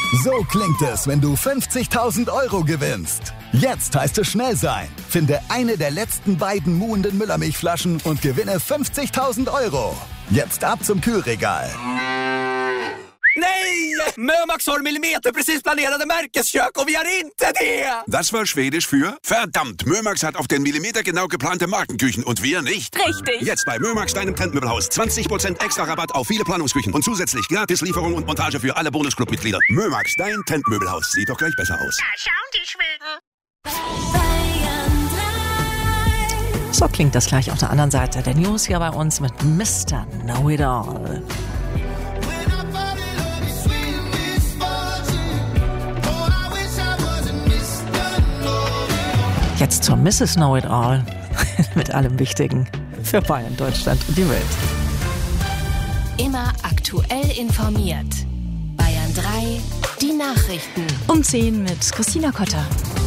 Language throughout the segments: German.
So klingt es, wenn du 50.000 € gewinnst. Jetzt heißt es schnell sein. Finde eine der letzten beiden muhenden Müllermilchflaschen und gewinne 50.000 €. Jetzt ab zum Kühlregal. Nej! Mömax har millimeterprecis planerade Märkeskök och vi har inte det! Das war Schwedisch für verdammt. Mömax hat auf den Millimeter genau geplante Markenküchen und wir nicht. Richtig. Jetzt bei Mömax, deinem Trendmöbelhaus. 20% extra Rabatt auf viele Planungsküchen und zusätzlich gratis Lieferung und Montage für alle Bonusclub-Mitglieder. Mömax, dein Trendmöbelhaus. Sieht doch gleich besser aus. Da schauen die Schweden. So klingt das gleich auf der anderen Seite der News hier bei uns mit Mr. Know-It-All. Jetzt zur Mrs. Know-It-All mit allem Wichtigen für Bayern, Deutschland und die Welt. Immer aktuell informiert. Bayern 3, die Nachrichten. Um 10 mit Christina Kotter.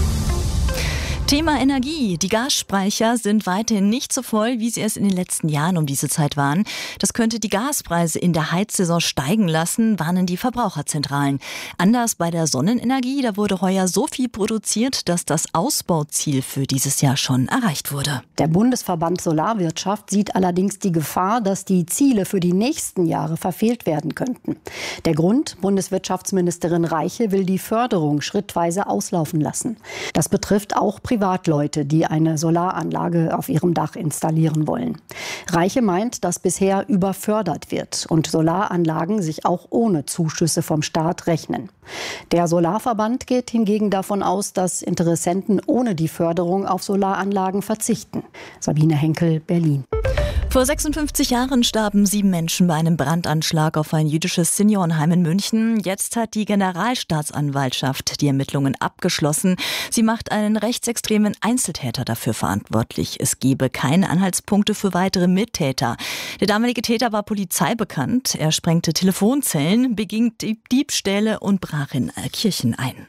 Thema Energie. Die Gasspeicher sind weiterhin nicht so voll, wie sie es in den letzten Jahren um diese Zeit waren. Das könnte die Gaspreise in der Heizsaison steigen lassen, warnen die Verbraucherzentralen. Anders bei der Sonnenenergie, da wurde heuer so viel produziert, dass das Ausbauziel für dieses Jahr schon erreicht wurde. Der Bundesverband Solarwirtschaft sieht allerdings die Gefahr, dass die Ziele für die nächsten Jahre verfehlt werden könnten. Der Grund? Bundeswirtschaftsministerin Reiche will die Förderung schrittweise auslaufen lassen. Das betrifft auch Privatleute, die eine Solaranlage auf ihrem Dach installieren wollen. Reiche meint, dass bisher überfördert wird und Solaranlagen sich auch ohne Zuschüsse vom Staat rechnen. Der Solarverband geht hingegen davon aus, dass Interessenten ohne die Förderung auf Solaranlagen verzichten. Sabine Henkel, Berlin. Vor 56 Jahren starben 7 Menschen bei einem Brandanschlag auf ein jüdisches Seniorenheim in München. Jetzt hat die Generalstaatsanwaltschaft die Ermittlungen abgeschlossen. Sie macht einen rechtsextremen Einzeltäter dafür verantwortlich. Es gebe keine Anhaltspunkte für weitere Mittäter. Der damalige Täter war Polizei bekannt. Er sprengte Telefonzellen, beging Diebstähle und brach in Kirchen ein.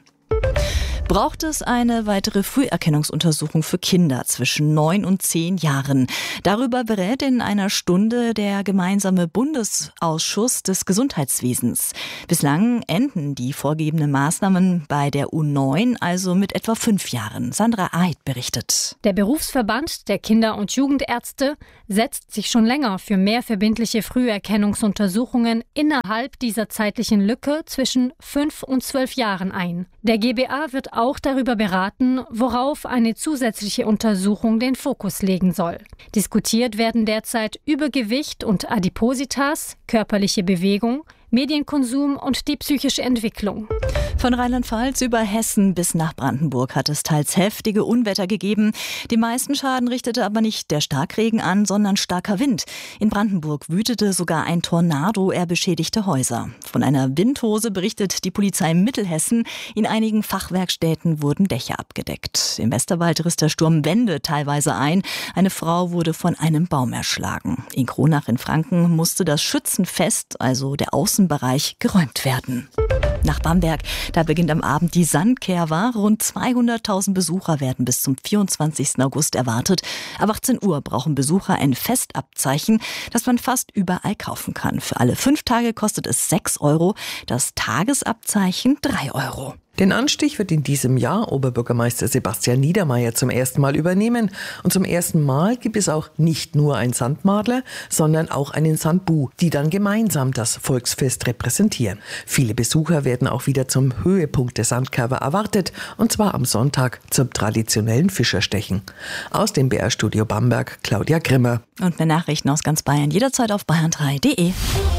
Braucht es eine weitere Früherkennungsuntersuchung für Kinder zwischen 9 und 10 Jahren? Darüber berät in einer Stunde der gemeinsame Bundesausschuss des Gesundheitswesens. Bislang enden die vorgegebenen Maßnahmen bei der U9, also mit etwa 5 Jahren. Sandra Aid berichtet. Der Berufsverband der Kinder- und Jugendärzte setzt sich schon länger für mehr verbindliche Früherkennungsuntersuchungen innerhalb dieser zeitlichen Lücke zwischen 5 und 12 Jahren ein. Der GBA wird auch darüber beraten, worauf eine zusätzliche Untersuchung den Fokus legen soll. Diskutiert werden derzeit Übergewicht und Adipositas, körperliche Bewegung, Medienkonsum und die psychische Entwicklung. Von Rheinland-Pfalz über Hessen bis nach Brandenburg hat es teils heftige Unwetter gegeben. Den meisten Schaden richtete aber nicht der Starkregen an, sondern starker Wind. In Brandenburg wütete sogar ein Tornado, er beschädigte Häuser. Von einer Windhose berichtet die Polizei Mittelhessen. In einigen Fachwerkstätten wurden Dächer abgedeckt. Im Westerwald riss der Sturm Wände teilweise ein. Eine Frau wurde von einem Baum erschlagen. In Kronach in Franken musste das Schützenfest, also der Außenbereich, geräumt werden. Nach Bamberg, da beginnt am Abend die Sandkerwa. Rund 200.000 Besucher werden bis zum 24. August erwartet. Ab 18 Uhr brauchen Besucher ein Festabzeichen, das man fast überall kaufen kann. Für alle 5 Tage kostet es 6 €, das Tagesabzeichen 3 €. Den Anstich wird in diesem Jahr Oberbürgermeister Sebastian Niedermeyer zum ersten Mal übernehmen. Und zum ersten Mal gibt es auch nicht nur einen Sandmadler, sondern auch einen Sandbu, die dann gemeinsam das Volksfest repräsentieren. Viele Besucher werden auch wieder zum Höhepunkt der Sandkerwa erwartet, und zwar am Sonntag zum traditionellen Fischerstechen. Aus dem BR-Studio Bamberg, Claudia Grimmer. Und mehr Nachrichten aus ganz Bayern jederzeit auf bayern3.de.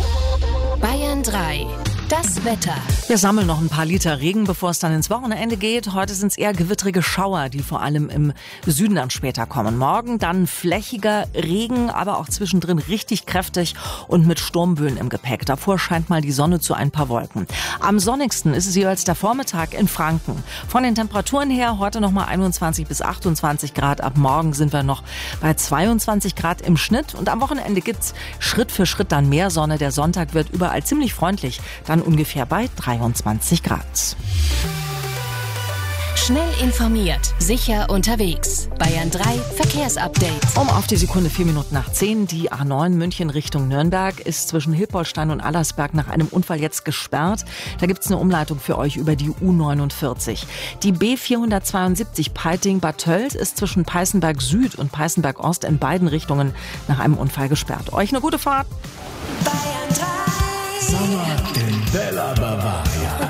Bayern 3. Das Wetter. Wir sammeln noch ein paar Liter Regen, bevor es dann ins Wochenende geht. Heute sind es eher gewittrige Schauer, die vor allem im Süden dann später kommen. Morgen dann flächiger Regen, aber auch zwischendrin richtig kräftig und mit Sturmböen im Gepäck. Davor scheint mal die Sonne zu ein paar Wolken. Am sonnigsten ist es jeweils der Vormittag in Franken. Von den Temperaturen her heute nochmal 21 bis 28 Grad. Ab morgen sind wir noch bei 22 Grad im Schnitt. Und am Wochenende gibt's Schritt für Schritt dann mehr Sonne. Der Sonntag wird überall ziemlich freundlich. Dann ungefähr bei 23 Grad. Schnell informiert, sicher unterwegs. Bayern 3 Verkehrsupdate. Um auf die Sekunde 4 Minuten nach 10. Die A9 München Richtung Nürnberg ist zwischen Hilpoltstein und Allersberg nach einem Unfall jetzt gesperrt. Da gibt es eine Umleitung für euch über die U49. Die B472 Peiting-Bad Tölz ist zwischen Peißenberg Süd und Peißenberg Ost in beiden Richtungen nach einem Unfall gesperrt. Euch eine gute Fahrt. Bayern 3. Sommer in Bella Bavaria.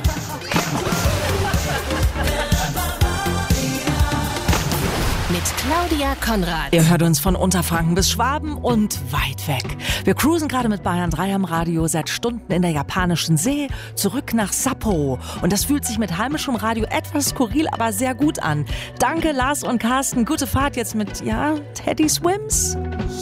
Mit Claudia Konrad. Ihr hört uns von Unterfranken bis Schwaben und weit weg. Wir cruisen gerade mit Bayern 3 am Radio, seit Stunden in der japanischen See, zurück nach Sapporo. Und das fühlt sich mit heimischem Radio etwas skurril, aber sehr gut an. Danke Lars und Carsten, gute Fahrt jetzt mit, Teddy Swims.